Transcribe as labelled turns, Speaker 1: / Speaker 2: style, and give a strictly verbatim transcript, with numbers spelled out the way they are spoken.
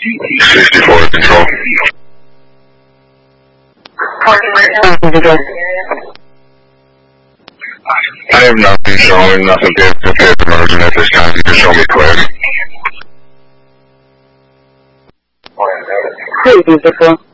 Speaker 1: sixty-four control. I have nothing showing, nothing to prepare for emergent at this time. You can show me clear.
Speaker 2: Hey, Control.